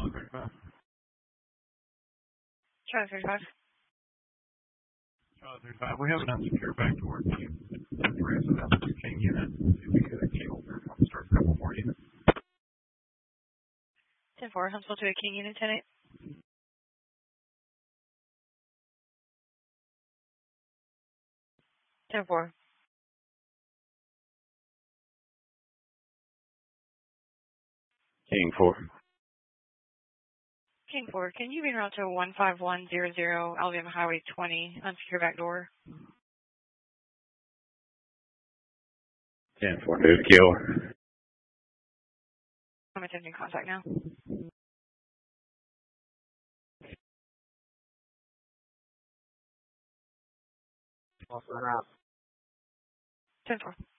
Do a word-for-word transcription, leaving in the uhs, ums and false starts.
thirty-five. Charlie thirty-five. Charlie thirty-five. We have an unsecured back door team. The resident of the King unit. See if we get a cable there. I'll start a couple more units. ten four. Huntsville to a King unit, ten eight. ten four. King four. King four, can you be en route to one five one zero zero Alabama Highway twenty, unsecure back door? ten four, move kill. I'm attempting contact now. Off the route. ten four.